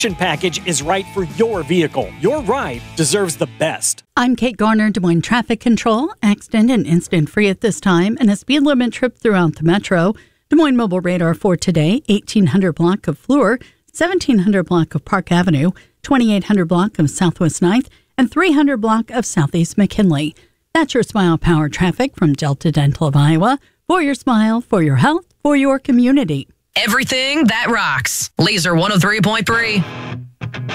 package is right for your vehicle. Your ride deserves the best. I'm Kate Garner, Des Moines Traffic Control. Accident and instant free at this time and a speed limit trip throughout the metro. Des Moines Mobile Radar for today, 1800 block of Fleur, 1700 block of Park Avenue, 2800 block of Southwest 9th, and 300 block of Southeast McKinley. That's your Smile Power traffic from Delta Dental of Iowa. For your smile, for your health, for your community. Everything that rocks. Laser 103.3.